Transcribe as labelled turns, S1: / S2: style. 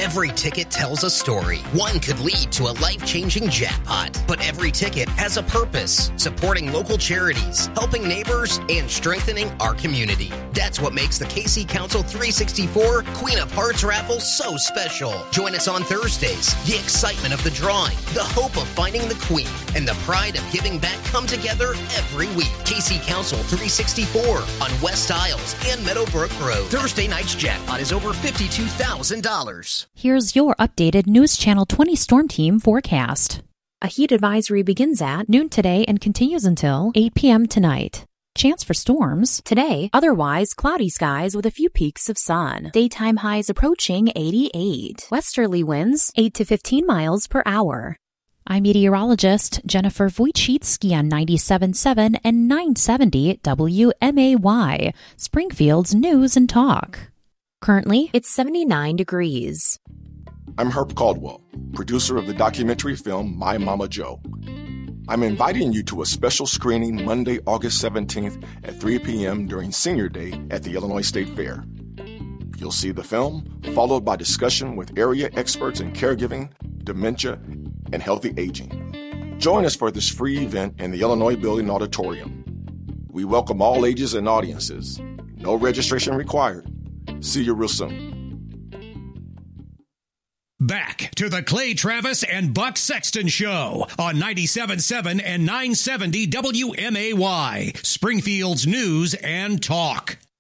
S1: Every ticket tells a story. One could lead to a life-changing jackpot, but every ticket has a purpose, supporting local charities, helping neighbors, and strengthening our community. That's what makes the KC Council 364 Queen of Hearts raffle so special. Join us on Thursdays. The excitement of the drawing, the hope of finding the queen, and the pride of giving back come together every week. KC Council 364 on West Isles and Meadowbrook Road. Thursday night's jackpot is over $52,000.
S2: Here's your updated News Channel 20 Storm Team forecast. A heat advisory begins at noon today and continues until 8 p.m. tonight. Chance for storms today, otherwise cloudy skies with a few peaks of sun. Daytime highs approaching 88. Westerly winds 8 to 15 miles per hour. I'm meteorologist Jennifer Wojcicki on 97.7 and 970 WMAY, Springfield's News and Talk. Currently, it's 79 degrees.
S3: I'm Herb Caldwell, producer of the documentary film My Mama Joe. I'm inviting you to a special screening Monday, August 17th at 3 p.m. during Senior Day at the Illinois State Fair. You'll see the film, followed by discussion with area experts in caregiving, dementia, and healthy aging. Join us for this free event in the Illinois Building Auditorium. We welcome all ages and audiences. No registration required. See you real soon.
S4: Back to the Clay Travis and Buck Sexton Show on 97.7 and 970 WMAY, Springfield's News and Talk.